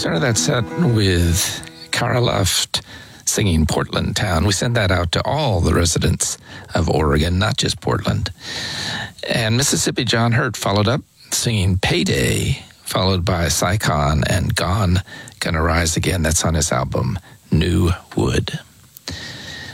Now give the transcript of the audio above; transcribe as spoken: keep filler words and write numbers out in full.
started that set with Cara Luft singing Portland Town. We send that out to all the residents of Oregon, not just Portland. And Mississippi John Hurt followed up singing Payday, followed by Sycon and Gone Gonna Rise Again. That's on his album New Wood.